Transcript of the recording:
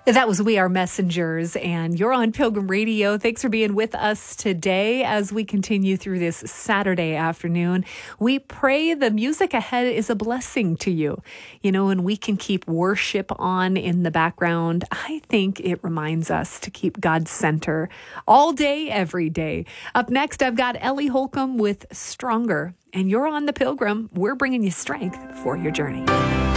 That was We Are Messengers, and you're on Pilgrim Radio. Thanks for being with us today as we continue through this Saturday afternoon. We pray the music ahead is a blessing to you. And we can keep worship on in the background. I think it reminds us to keep God center all day, every day. Up next, I've got Ellie Holcomb with Stronger, and you're on the Pilgrim. We're bringing you strength for your journey.